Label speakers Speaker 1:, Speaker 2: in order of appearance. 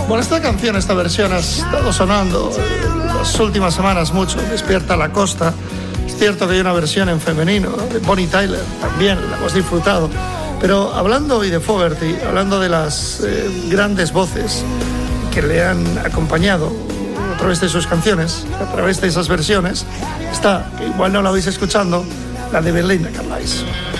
Speaker 1: Bueno, esta canción, esta versión ha estado sonando las últimas semanas mucho. Despierta la costa. Es cierto que hay una versión en femenino, ¿no?, de Bonnie Tyler, también la hemos disfrutado. Pero hablando hoy de Fogerty, hablando de las grandes voces que le han acompañado a través de sus canciones, a través de esas versiones, está, que igual no la vais escuchando, la de Belinda Carlisle.